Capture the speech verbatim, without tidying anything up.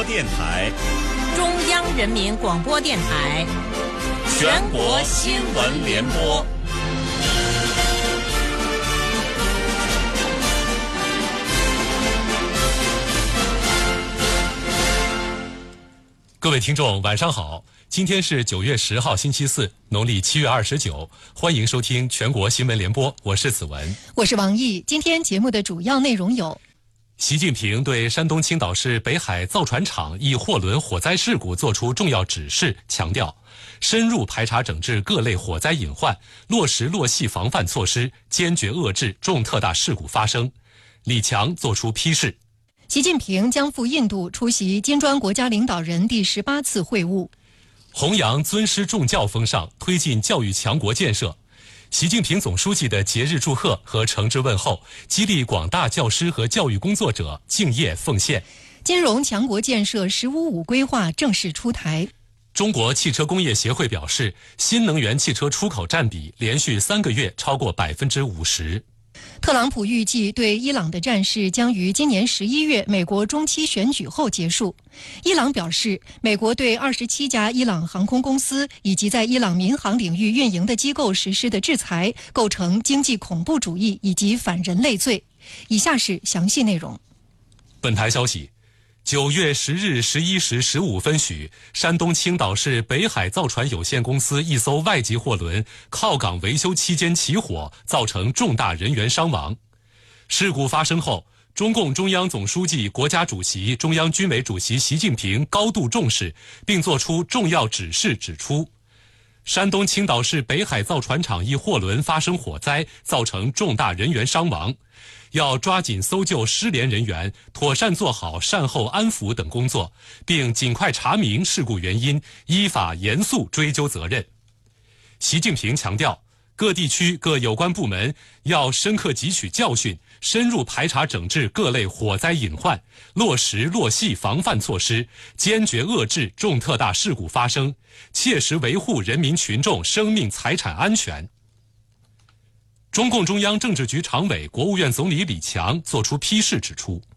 电台、 中央人民广播电台、 全国新闻联播。 各位听众，晚上好！今天是九月十号，星期四，农历七月二十九。欢迎收听全国新闻联播，我是子文， 我是王毅。今天节目的主要内容有： 习近平对山东青岛市北海造船厂一货轮火灾事故作出重要指示，强调深入排查整治各类火灾隐患，落实落细防范措施，坚决遏制重特大事故发生。李强作出批示。 习近平将赴印度出席金砖国家领导人第十八次会晤。 弘扬尊师重教风尚，推进教育强国建设。习近平总书记的节日祝贺和诚挚问候，激励广大教师和教育工作者敬业奉献。 金融强国建设“十五五”规划正式出台。 中国汽车工业协会表示，新能源汽车出口占比连续三个月超过百分之五十。 特朗普预计对伊朗的战事将于今年十一月美国中期选举后结束。伊朗表示，美国对二十七家伊朗航空公司以及在伊朗民航领域运营的机构实施的制裁，构成经济恐怖主义以及反人类罪。以下是详细内容。 本台消息，九月十日十一时十五分许，山东青岛市北海造船有限公司一艘外籍货轮靠港维修期间起火，造成重大人员伤亡。事故发生后，中共中央总书记、国家主席、中央军委主席习近平高度重视，并作出重要指示，指出山东青岛市北海造船厂一货轮发生火灾，造成重大人员伤亡，要抓紧搜救失联人员，妥善做好善后安抚等工作，并尽快查明事故原因，依法严肃追究责任。习近平强调，各地区各有关部门要深刻汲取教训，深入排查整治各类火灾隐患，落实落细防范措施，坚决遏制重特大事故发生，切实维护人民群众生命财产安全。中共中央政治局常委、国务院总理李强作出批示指出，